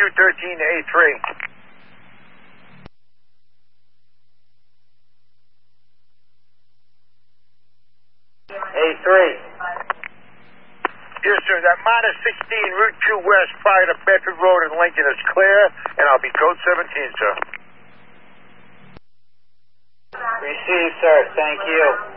213 to A3. A3. Yes, sir. That minus 16, Route 2 West, prior to Bedford Road in Lincoln is clear, and I'll be code 17, sir. Received, sir. Thank you.